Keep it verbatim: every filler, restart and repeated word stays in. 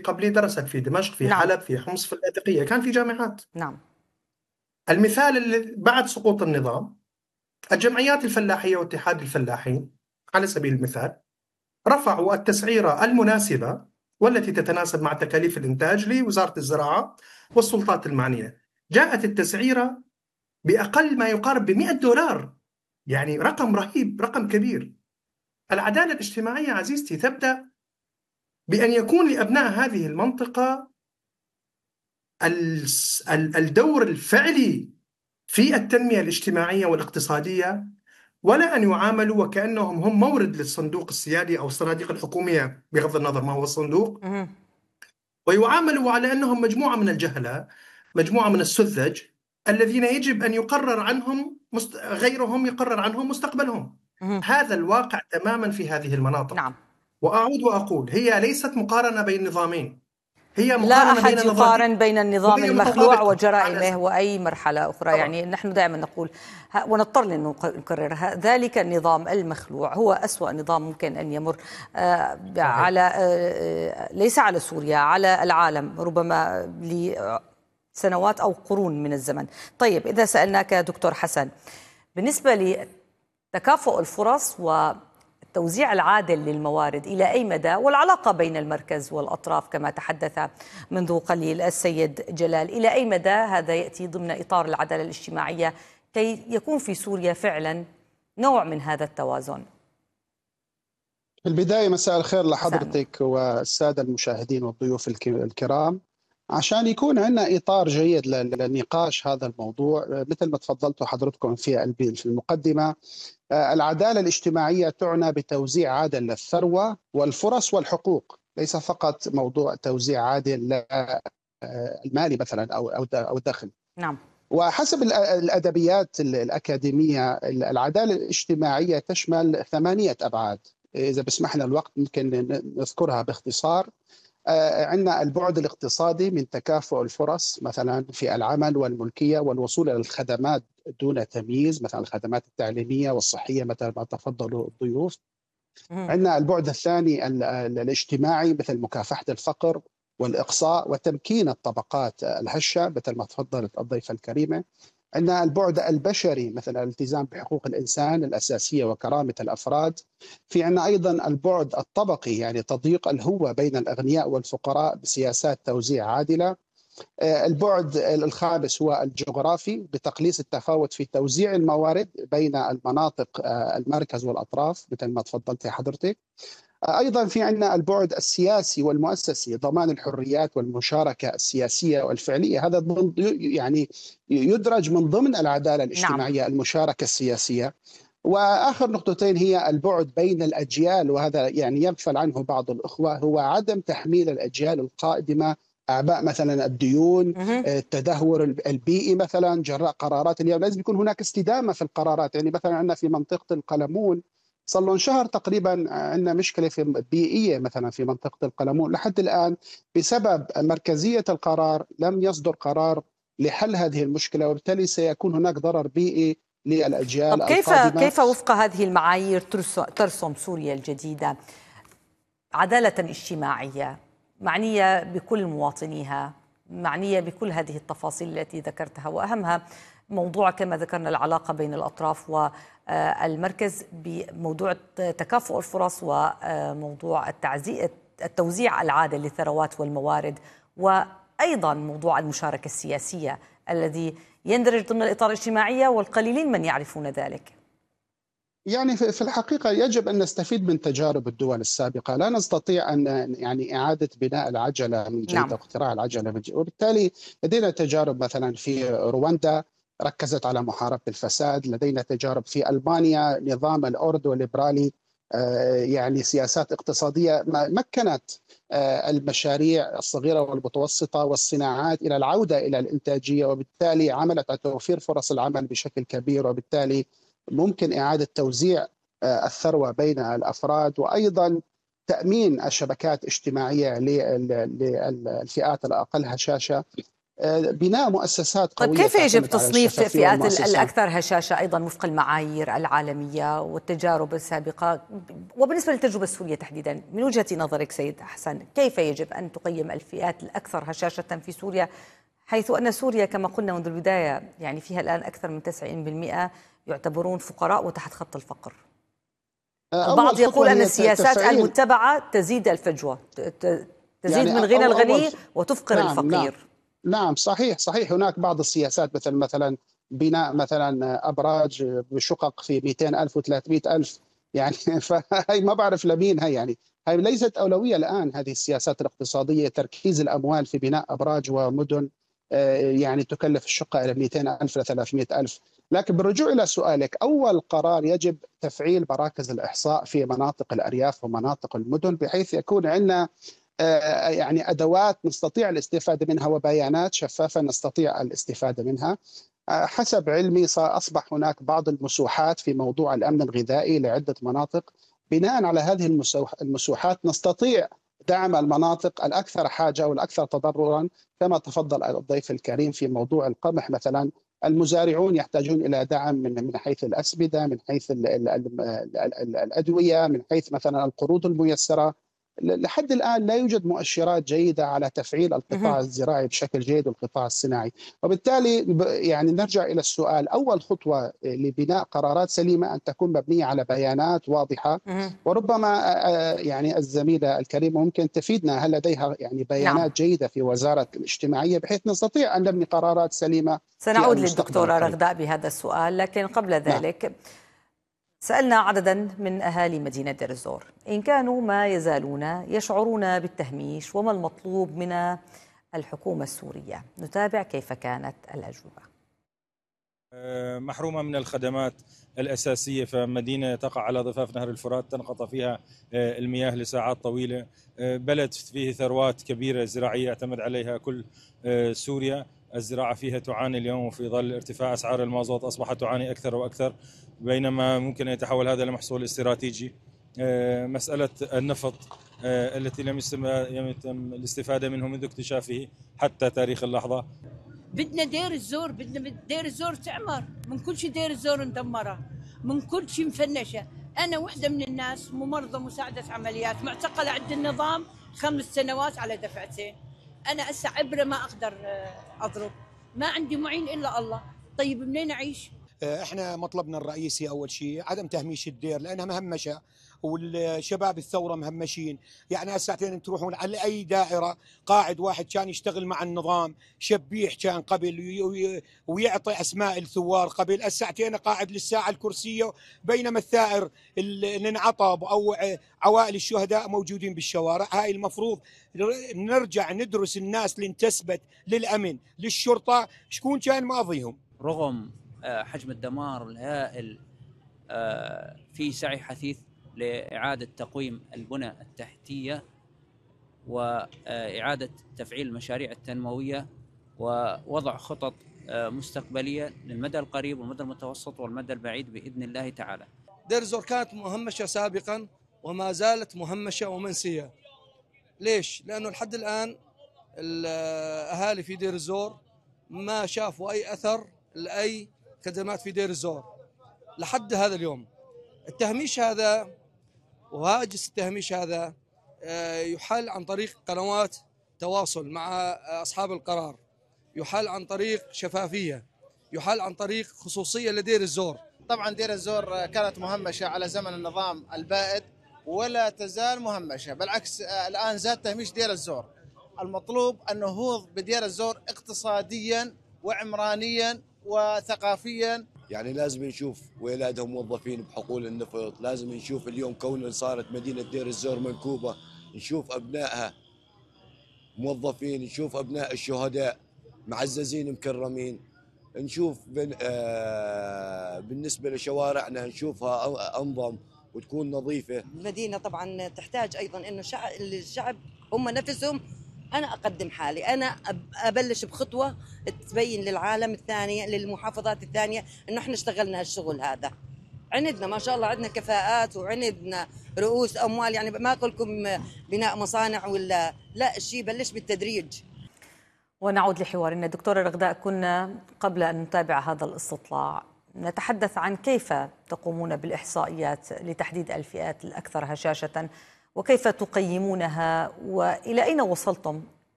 قبلي درست في دمشق، في نعم. حلب، في حمص، في اللاذقية، كان في جامعات. نعم. المثال اللي بعد سقوط النظام، الجمعيات الفلاحية واتحاد الفلاحين على سبيل المثال رفعوا التسعيرة المناسبة والتي تتناسب مع تكاليف الإنتاج لوزارة الزراعة والسلطات المعنية. جاءت التسعيرة بأقل ما يقارب ب مئة دولار، يعني رقم رهيب، رقم كبير. العدالة الاجتماعية عزيزتي تبدأ بأن يكون لأبناء هذه المنطقة الدور الفعلي في التنمية الاجتماعية والاقتصادية، ولا أن يعاملوا وكأنهم هم مورد للصندوق السيادي أو الصناديق الحكومية بغض النظر ما هو الصندوق، مهم. ويعاملوا على أنهم مجموعة من الجهلة، مجموعة من السذج الذين يجب أن يقرر عنهم مست... غيرهم يقرر عنهم مستقبلهم. مهم. هذا الواقع تماما في هذه المناطق. نعم. وأعود وأقول هي ليست مقارنة بين نظامين، هي لا مقارنة أحد بين نظريين يقارن بين النظام وهي المخلوع متطابقة على وجرائمه أساس. وأي مرحلة أخرى. طبعا. يعني نحن دائما نقول ونضطر أن نكررها، ذلك النظام المخلوع هو أسوأ نظام ممكن أن يمر صحيح. على ليس على سوريا، على العالم، ربما لسنوات أو قرون من الزمن. طيب، إذا سألناك دكتور حسن، بالنسبة لتكافؤ الفرص و التوزيع العادل للموارد إلى أي مدى، والعلاقة بين المركز والأطراف كما تحدث منذ قليل السيد جلال، إلى أي مدى هذا يأتي ضمن إطار العدالة الاجتماعية كي يكون في سوريا فعلا نوع من هذا التوازن؟ في البداية مساء الخير مساء النور. لحضرتك والسادة المشاهدين والضيوف الكرام. عشان يكون عندنا إطار جيد لنقاش هذا الموضوع، مثل ما تفضلتوا حضرتكم في في المقدمة، العدالة الاجتماعية تعنى بتوزيع عادل للثروة والفرص والحقوق، ليس فقط موضوع توزيع عادل المالي مثلا أو أو الدخل. نعم. وحسب الأدبيات الأكاديمية، العدالة الاجتماعية تشمل ثمانية أبعاد. إذا بسمحنا الوقت ممكن نذكرها باختصار. عندنا البعد الاقتصادي من تكافؤ الفرص مثلا في العمل والملكية والوصول إلى الخدمات دون تمييز، مثلا الخدمات التعليمية والصحية مثل ما تفضلوا الضيوف. عندنا البعد الثاني الاجتماعي مثل مكافحة الفقر والإقصاء وتمكين الطبقات الهشة مثل ما تفضلت الضيفة الكريمة. عندنا البعد البشري مثل الالتزام بحقوق الإنسان الأساسية وكرامة الأفراد. في عندنا أيضا البعد الطبقي، يعني تضييق الهوة بين الأغنياء والفقراء بسياسات توزيع عادلة. البعد الخامس هو الجغرافي بتقليص التفاوت في توزيع الموارد بين المناطق المركز والأطراف مثل ما تفضلت حضرتك. أيضا في عندنا البعد السياسي والمؤسسي، ضمان الحريات والمشاركة السياسية والفعلية، هذا يعني يدرج من ضمن العدالة الاجتماعية. نعم. المشاركة السياسية. وآخر نقطتين هي البعد بين الأجيال، وهذا يعني يغفل عنه بعض الأخوة، هو عدم تحميل الأجيال القادمة أعباء مثلا الديون، التدهور البيئي مثلا جراء قرارات اليوم. لازم يكون هناك استدامة في القرارات. يعني مثلا عندنا في منطقة القلمون صار لهم شهر تقريبا عندنا مشكلة في بيئية مثلا في منطقة القلمون، لحد الآن بسبب مركزية القرار لم يصدر قرار لحل هذه المشكلة، وبالتالي سيكون هناك ضرر بيئي للأجيال طب كيف القادمة. كيف وفق هذه المعايير ترسم سوريا الجديدة عدالة اجتماعية معنية بكل مواطنيها، معنية بكل هذه التفاصيل التي ذكرتها، وأهمها موضوع كما ذكرنا العلاقة بين الأطراف والمركز بموضوع تكافؤ الفرص وموضوع التوزيع العادل للثروات والموارد، وأيضا موضوع المشاركة السياسية الذي يندرج ضمن الإطار الاجتماعي والقليلين من يعرفون ذلك؟ يعني في الحقيقة يجب أن نستفيد من تجارب الدول السابقة. لا نستطيع أن يعني إعادة بناء العجلة من جديد. نعم. أو اختراع العجلة من جديد. وبالتالي لدينا تجارب مثلا في رواندا ركزت على محاربة الفساد، لدينا تجارب في ألبانيا نظام الأوردو الليبرالي، يعني سياسات اقتصادية مكنت المشاريع الصغيرة والمتوسطة والصناعات إلى العودة إلى الإنتاجية، وبالتالي عملت على توفير فرص العمل بشكل كبير، وبالتالي ممكن إعادة توزيع الثروة بين الأفراد، وأيضا تأمين الشبكات الاجتماعية للفئات الأقل هشاشة. بناء مؤسسات قوية. طيب كيف يجب تصنيف فئات الأكثر هشاشة أيضا وفق المعايير العالمية والتجارب السابقة، وبالنسبة للتجربة السورية تحديدا من وجهة نظرك سيد حسن، كيف يجب أن تقيم الفئات الأكثر هشاشة في سوريا، حيث أن سوريا كما قلنا منذ البداية يعني فيها الآن أكثر من تسعين بالمئة يعتبرون فقراء وتحت خط الفقر. البعض يقول أن السياسات المتبعة تزيد الفجوة، تزيد يعني من غنى الغني وتفقر نعم الفقير. نعم. نعم صحيح صحيح هناك بعض السياسات مثل مثلا بناء مثلا أبراج بشقق في مئتين ألف وثلاثمئة ألف يعني فهي ما بعرف لمين هي، يعني هي ليست أولوية الآن. هذه السياسات الاقتصادية تركيز الأموال في بناء أبراج ومدن يعني تكلف الشقة إلى مئتين ألف إلى ثلاثمئة ألف. لكن بالرجوع إلى سؤالك، أول قرار يجب تفعيل مراكز الإحصاء في مناطق الأرياف ومناطق المدن بحيث يكون عندنا يعني أدوات نستطيع الاستفادة منها وبيانات شفافة نستطيع الاستفادة منها. حسب علمي أصبح هناك بعض المسوحات في موضوع الأمن الغذائي لعدة مناطق. بناء على هذه المسوحات نستطيع دعم المناطق الأكثر حاجة والأكثر تضررا، كما تفضل الضيف الكريم في موضوع القمح مثلا. المزارعون يحتاجون إلى دعم من من حيث الأسمدة، من حيث الأدوية، من حيث مثلا القروض الميسرة. لحد الآن لا يوجد مؤشرات جيدة على تفعيل القطاع الزراعي بشكل جيد والقطاع الصناعي، وبالتالي يعني نرجع إلى السؤال، أول خطوة لبناء قرارات سليمة أن تكون مبنية على بيانات واضحة. وربما يعني الزميلة الكريمة ممكن تفيدنا، هل لديها يعني بيانات نعم. جيدة في وزارة الاجتماعية بحيث نستطيع أن نبني قرارات سليمة. سنعود للدكتورة رغداء بهذا السؤال، لكن قبل ذلك نعم. سألنا عددا من أهالي مدينة دير الزور إن كانوا ما يزالون يشعرون بالتهميش وما المطلوب من الحكومة السورية. نتابع كيف كانت الأجوبة. محرومة من الخدمات الأساسية، فمدينة تقع على ضفاف نهر الفرات تنقطع فيها المياه لساعات طويلة، بلد فيه ثروات كبيرة زراعية يعتمد عليها كل سوريا. الزراعة فيها تعاني اليوم، وفي ظل ارتفاع أسعار المازوت أصبحت تعاني أكثر وأكثر، بينما ممكن أن يتحول هذا لمحصول استراتيجي. مسألة النفط التي لم يتم الاستفادة منه منذ اكتشافه حتى تاريخ اللحظة. بدنا دير الزور، بدنا دير الزور تعمر، من كل شيء دير الزور مدمرة، من كل شيء مفنشة. أنا وحدة من الناس ممرضة مساعدة عمليات معتقلة عند النظام خمس سنوات على دفعتين. أنا هسه عبرة ما أقدر أضرب، ما عندي معين إلا الله. طيب منين أعيش؟ احنا مطلبنا الرئيسي اول شيء عدم تهميش الدير لانها مهمشه، والشباب الثوره مهمشين. يعني هالساعتين تروحون على اي دائره قاعد واحد كان يشتغل مع النظام شبيح كان قبل ويعطي اسماء الثوار قبل، الساعتين قاعد للساعه الكرسيه، بينما الثائر اللي انعطب او عوائل الشهداء موجودين بالشوارع. هاي المفروض نرجع ندرس الناس اللي انتسبت للامن للشرطه شكون كان ماضيهم. رغم حجم الدمار الهائل في سعي حثيث لإعادة تقويم البنى التحتية وإعادة تفعيل المشاريع التنموية ووضع خطط مستقبلية للمدى القريب والمدى المتوسط والمدى البعيد بإذن الله تعالى. دير الزور كانت مهمشة سابقا وما زالت مهمشة ومنسية. ليش؟ لأنه لحد الآن الأهالي في دير الزور ما شافوا أي أثر لأي خدمات في دير الزور لحد هذا اليوم. التهميش هذا وهاجس التهميش هذا يحل عن طريق قنوات تواصل مع أصحاب القرار، يحل عن طريق شفافية، يحل عن طريق خصوصية لدير الزور. طبعا دير الزور كانت مهمشة على زمن النظام البائد ولا تزال مهمشة، بالعكس الآن زاد تهميش دير الزور. المطلوب النهوض بدير الزور اقتصاديا وعمرانيا وثقافيا. يعني لازم نشوف ولادها موظفين بحقول النفط، لازم نشوف اليوم كون صارت مدينة دير الزور منكوبة نشوف أبنائها موظفين، نشوف أبناء الشهداء معززين مكرمين، نشوف بن آه بالنسبة لشوارعنا نشوفها أنظم وتكون نظيفة. المدينة طبعا تحتاج أيضا إنه الشعب هم نفسهم، أنا أقدم حالي، أنا أبلش بخطوة تبين للعالم الثانية للمحافظات الثانية إنه إحنا اشتغلنا هالشغل هذا. عندنا ما شاء الله عندنا كفاءات وعندنا رؤوس أموال، يعني ما أقول لكم بناء مصانع ولا لا، الشيء بلش بالتدريج. ونعود لحوارنا. دكتورة رغداء، كنا قبل أن نتابع هذا الاستطلاع نتحدث عن كيف تقومون بالإحصائيات لتحديد الفئات الأكثر هشاشة وكيف تقيمونها وإلى أين وصلتم